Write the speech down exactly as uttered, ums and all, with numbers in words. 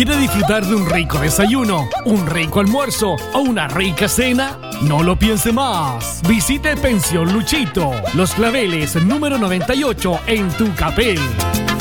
¿Quiere disfrutar de un rico desayuno, un rico almuerzo o una rica cena? No lo piense más. Visite Pensión Luchito, Los Claveles número noventa y ocho en Tucapel.